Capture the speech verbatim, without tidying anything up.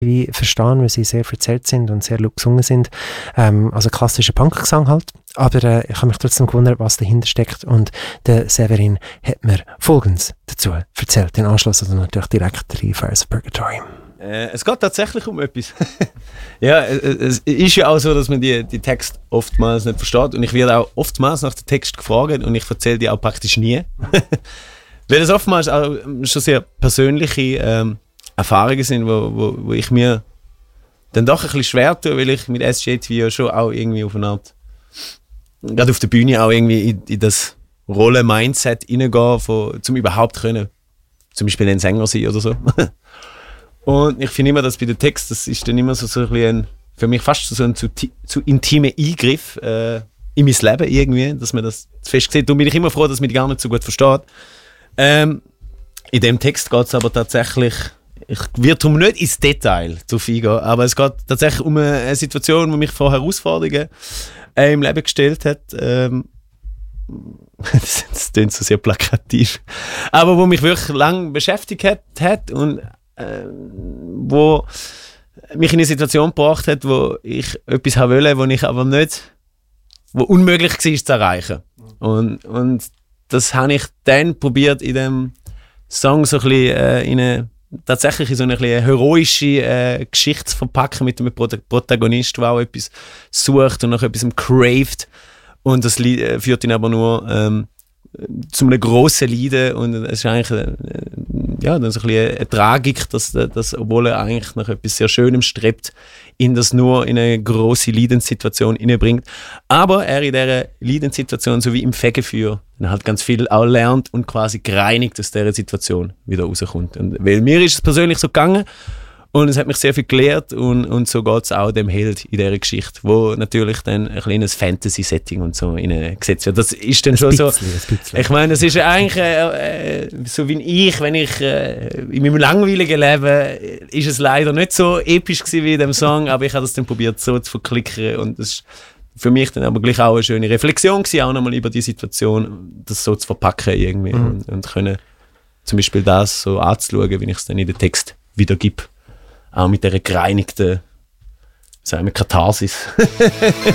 wie verstehen, weil sie sehr verzählt sind und sehr laut gesungen sind. Ähm, also klassischer Punkgesang halt. Aber äh, ich habe mich trotzdem gewundert, was dahinter steckt. Und der Severin hat mir Folgendes dazu erzählt. Den Anschluss also natürlich direkt Three Fires of Purgatory. Äh, es geht tatsächlich um etwas. Ja, es, es ist ja auch so, dass man die, die Texte oftmals nicht versteht. Und ich werde auch oftmals nach dem Text gefragt und ich erzähle die auch praktisch nie. Weil das oftmals auch schon sehr persönliche ähm, Erfahrungen sind, wo, wo, wo ich mir dann doch ein bisschen schwer tue, weil ich mit S J T V ja schon auch irgendwie auf eine Art, gerade auf der Bühne auch irgendwie in, in das Rollen-Mindset reingehe, von, zum überhaupt können, zum Beispiel ein Sänger sein oder so. Und ich finde immer, dass bei den Texten, das ist dann immer so, so ein bisschen, für mich fast so ein zu, zu intimer Eingriff äh, in mein Leben irgendwie, dass man das fest sieht. Darum bin ich immer froh, dass man die gar nicht so gut versteht. Ähm, in dem Text geht es aber tatsächlich, ich werde darum nicht ins Detail zu viel gehen, aber es geht tatsächlich um eine, eine Situation, die mich vor Herausforderungen äh, im Leben gestellt hat. Ähm, das, das klingt so sehr plakativ. Aber wo mich wirklich lange beschäftigt hat, hat und äh, wo mich in eine Situation gebracht hat, wo ich etwas haben wollte, wo ich aber nicht, wo unmöglich war zu erreichen. Und, und das habe ich dann probiert in dem Song so ein bisschen äh, in eine, tatsächlich in so eine, eine heroische äh, Geschichte zu verpacken mit einem Prot- Protagonist, der auch etwas sucht und nach etwas craved. Und das Lied äh, führt ihn aber nur ähm, zu einem grossen Leiden. Und es ist eigentlich äh, ja, dann so ein bisschen eine Tragik, dass, dass, obwohl er eigentlich nach etwas sehr Schönem strebt, ihn das nur in eine grosse Leidenssituation hineinbringt. Aber er in dieser Leidenssituation, so wie im Fegefeuer, dann halt ganz viel auch lernt und quasi gereinigt aus dieser Situation wieder rauskommt. Und weil mir ist es persönlich so gegangen und es hat mich sehr viel gelehrt und, und so geht es auch dem Held in dieser Geschichte, wo natürlich dann ein kleines Fantasy-Setting und so gesetzt wird. Das ist dann ein schon bisschen, so, ich meine, das ist eigentlich äh, so wie ich, wenn ich äh, in meinem langweiligen Leben, ist es leider nicht so episch gewesen wie in dem Song, aber ich habe das dann probiert so zu verklickern und das ist für mich dann aber gleich auch eine schöne Reflexion gewesen, auch nochmal über die Situation, das so zu verpacken irgendwie mhm. und, und können zum Beispiel das so anzuschauen, wie ich es dann in den Text wiedergebe. Auch mit dieser gereinigten, sagen wir, Katharsis.